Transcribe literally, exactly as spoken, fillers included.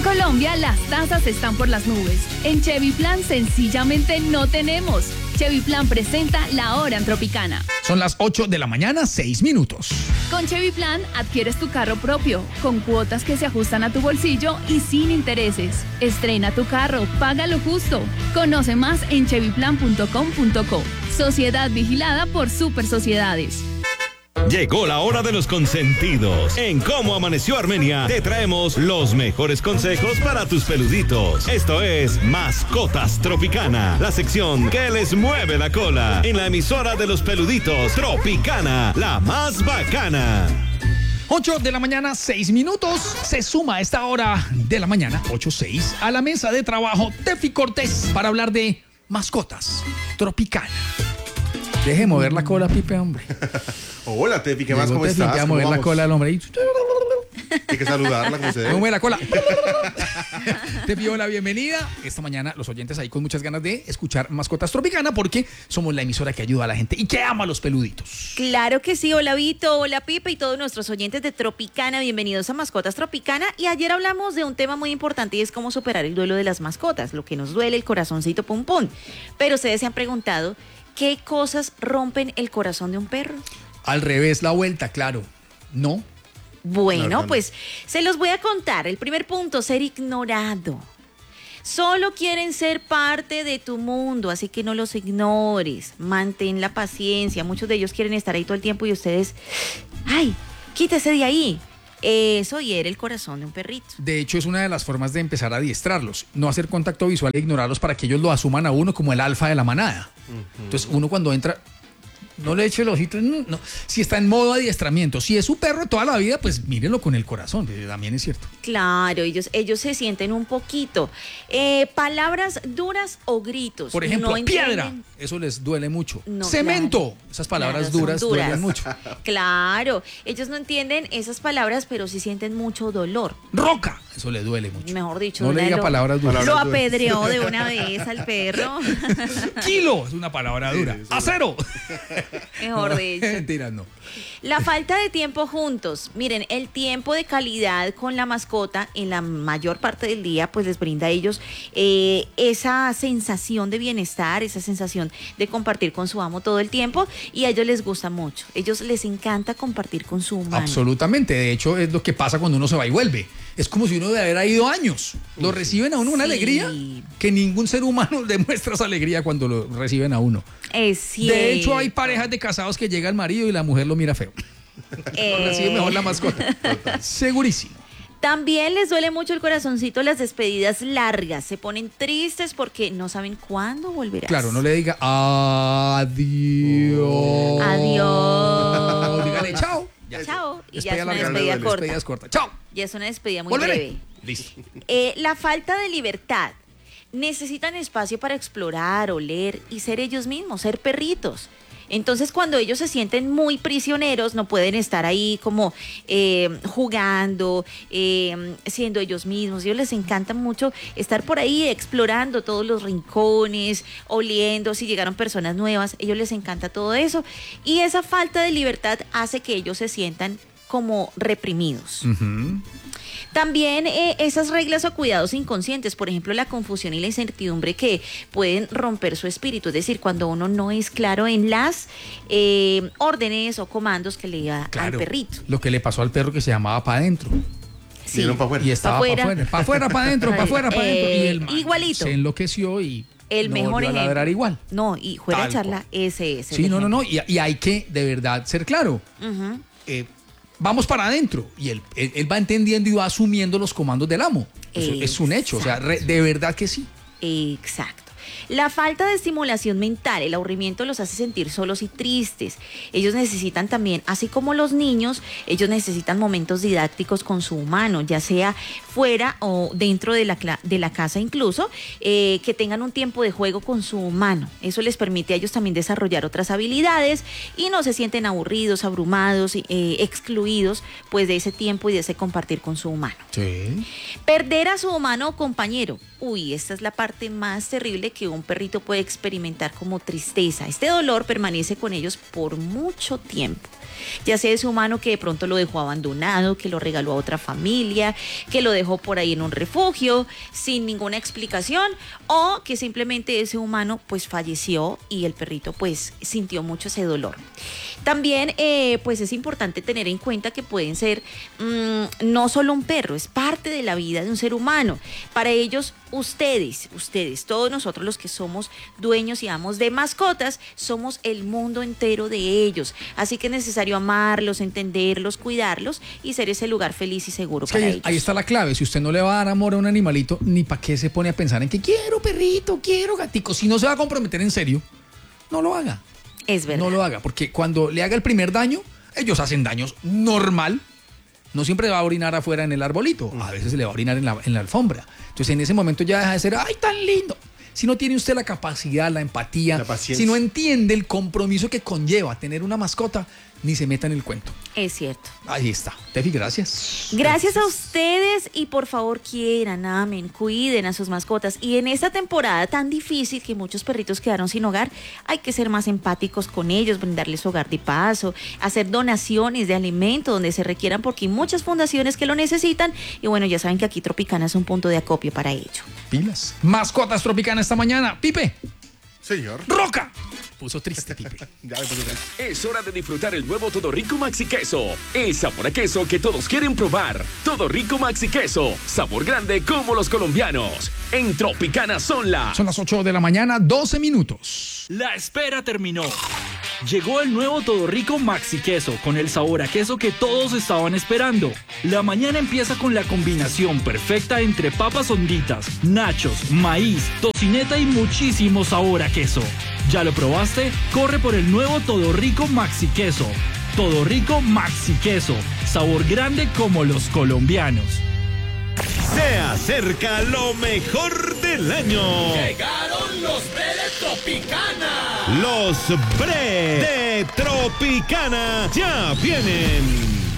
En Colombia las tasas están por las nubes. En Chevy Plan sencillamente no tenemos. Chevy Plan presenta La Hora en Tropicana. Son las ocho de la mañana, seis minutos. Con Chevy Plan adquieres tu carro propio, con cuotas que se ajustan a tu bolsillo y sin intereses. Estrena tu carro, paga lo justo. Conoce más en chevy plan punto com punto co. Sociedad vigilada por Super Sociedades. Llegó la hora de los consentidos. En Cómo Amaneció Armenia te traemos los mejores consejos para tus peluditos. Esto es Mascotas Tropicana, la sección que les mueve la cola en la emisora de los peluditos Tropicana, la más bacana. ocho de la mañana, seis minutos. Se suma a esta hora de la mañana, ocho seis, a la mesa de trabajo Tefi Cortés para hablar de mascotas Tropicana. Deje mover la cola, Pipe, hombre. Hola, Tefi, ¿qué más? Llegó ¿Cómo Tefi, estás? ya mover la cola del hombre. Hay que saludarla, como se debe. Mueve la cola. Te pido la bienvenida. Esta mañana los oyentes ahí con muchas ganas de escuchar Mascotas Tropicana porque somos la emisora que ayuda a la gente y que ama a los peluditos. Claro que sí. Hola Vito, hola Pipe y todos nuestros oyentes de Tropicana. Bienvenidos a Mascotas Tropicana. Y ayer hablamos de un tema muy importante y es cómo superar el duelo de las mascotas, lo que nos duele, el corazoncito pum pum. Pero ustedes se han preguntado, ¿qué cosas rompen el corazón de un perro? Al revés, la vuelta, claro. ¿No? Bueno, no, no. pues se los voy a contar. El primer punto, ser ignorado. Solo quieren ser parte de tu mundo, así que no los ignores. Mantén la paciencia. Muchos de ellos quieren estar ahí todo el tiempo y ustedes, ¡ay, quítese de ahí! Eso hiere el corazón de un perrito. De hecho, es una de las formas de empezar a adiestrarlos. No hacer contacto visual e ignorarlos para que ellos lo asuman a uno como el alfa de la manada. Uh-huh. Entonces, uno cuando entra... No le eche el ojito, no, no. Si está en modo adiestramiento, si es su perro toda la vida, pues mírenlo con el corazón, también es cierto. Claro, ellos, ellos se sienten un poquito. Eh, palabras duras o gritos. Por ejemplo, no piedra, entienden. Eso les duele mucho. No, Cemento, claro. esas palabras Claro, duras, duras duelen mucho. Claro, ellos no entienden esas palabras, pero sí sienten mucho dolor. Roca, eso le duele mucho. Mejor dicho, no le diga lo, palabras duras. Lo apedreó de una vez al perro. Kilo, es una palabra dura. Acero. Mejor dicho. Mentira, no. La falta de tiempo juntos. Miren, el tiempo de calidad con la mascota en la mayor parte del día, pues les brinda a ellos eh, esa sensación de bienestar, esa sensación de compartir con su amo todo el tiempo y a ellos les gusta mucho. A ellos les encanta compartir con su humano. Absolutamente. De hecho, es lo que pasa cuando uno se va y vuelve. Es como si uno de haber ido años. Lo reciben a uno una Sí. alegría que ningún ser humano demuestra esa alegría cuando lo reciben a uno. Es cierto. De hecho, hay parejas de casados que llega el marido y la mujer lo mira feo. Eh. Lo recibe mejor la mascota. Segurísimo. También les duele mucho el corazoncito las despedidas largas. Se ponen tristes porque no saben cuándo volverás. Claro, no le diga adiós. Adiós. Dígale chao. Ya. Chao. Y Despedida ya es una larga, despedida duele, corta. despedida es corta. Chao. Ya es una despedida muy Volveré. breve. Listo. Eh, la falta de libertad. Necesitan espacio para explorar, oler y ser ellos mismos, ser perritos. Entonces, cuando ellos se sienten muy prisioneros, no pueden estar ahí como eh, jugando, eh, siendo ellos mismos. A ellos les encanta mucho estar por ahí explorando todos los rincones, oliendo, si llegaron personas nuevas. A ellos les encanta todo eso. Y esa falta de libertad hace que ellos se sientan como reprimidos. Uh-huh. También eh, esas reglas o cuidados inconscientes, por ejemplo, la confusión y la incertidumbre que pueden romper su espíritu. Es decir, cuando uno no es claro en las eh, órdenes o comandos que le da Claro, al perrito. lo que le pasó al perro que se llamaba Pa' Adentro. Sí. Dieron pa' afuera. Y estaba Pa' para afuera. afuera, para afuera, para adentro, para afuera, para adentro. Eh, Y el man igualito. se enloqueció y El no mejor volvió a ejemplo. ladrar igual. No, y fuera Tal de charla, cual. ese es el Sí, no, no, ejemplo. no. Y, y hay que de verdad ser claro. Ujú. Eh, vamos para adentro. Y él, él, él va entendiendo y va asumiendo los comandos del amo. Eso es un hecho. O sea, re- de verdad que sí. Exacto. La falta de estimulación mental, el aburrimiento los hace sentir solos y tristes. Ellos necesitan también, así como los niños, ellos necesitan momentos didácticos con su humano, ya sea fuera o dentro de la, cla- de la casa incluso, eh, que tengan un tiempo de juego con su humano. Eso les permite a ellos también desarrollar otras habilidades y no se sienten aburridos, abrumados, eh, excluidos pues de ese tiempo y de ese compartir con su humano. Sí. Perder a su humano o compañero. Uy, esta es la parte más terrible que un perrito puede experimentar como tristeza. Este dolor permanece con ellos por mucho tiempo. ya sea ese humano que de pronto lo dejó abandonado, que lo regaló a otra familia, que lo dejó por ahí en un refugio sin ninguna explicación, o que simplemente ese humano pues falleció y el perrito pues sintió mucho ese dolor. También eh, pues es importante tener en cuenta que pueden ser mmm, no solo un perro, es parte de la vida de un ser humano. Para ellos, ustedes, ustedes, todos nosotros los que somos dueños y amos de mascotas, somos el mundo entero de ellos. Así que es necesario amarlos, entenderlos, cuidarlos y ser ese lugar feliz y seguro Es para que ahí, ellos. ahí está la clave. Si usted no le va a dar amor a un animalito, ni para qué se pone a pensar en que quiero perrito, quiero gatico. Si no se va a comprometer en serio, no lo haga. Es verdad. No lo haga, porque cuando le haga el primer daño, ellos hacen daños normal. No siempre va a orinar afuera en el arbolito, a veces se le va a orinar en la, en la alfombra. Entonces en ese momento ya deja de ser, ¡ay, tan lindo! Si no tiene usted la capacidad, la empatía, La paciencia. si no entiende el compromiso que conlleva tener una mascota, ni se meta en el cuento. Es cierto. Ahí está. Tefi, gracias. Gracias a ustedes y por favor quieran, amen, cuiden a sus mascotas. Y en esta temporada tan difícil que muchos perritos quedaron sin hogar, hay que ser más empáticos con ellos, brindarles hogar de paso, hacer donaciones de alimento donde se requieran porque hay muchas fundaciones que lo necesitan. Y bueno, ya saben que aquí Tropicana es un punto de acopio para ello. Pilas. Mascotas Tropicana esta mañana. Pipe. Señor. Roca. Puso triste, Pipe. Ya me puse triste. Es hora de disfrutar el nuevo Todo Rico Maxi Queso. El sabor a queso que todos quieren probar. Todo Rico Maxi Queso. Sabor grande como los colombianos. En Tropicana son las... Son las ocho de la mañana, doce minutos. La espera terminó. Llegó el nuevo Todo Rico Maxi Queso con el sabor a queso que todos estaban esperando. La mañana empieza con la combinación perfecta entre papas honditas, nachos, maíz, tocineta y muchísimo sabor a queso. ¿Ya lo probaste? Corre por el nuevo Todo Rico Maxi Queso. Todo Rico Maxi Queso. Sabor grande como los colombianos. Se acerca lo mejor del año. Llegaron los Bre de Tropicana. Los Bre de Tropicana ya vienen.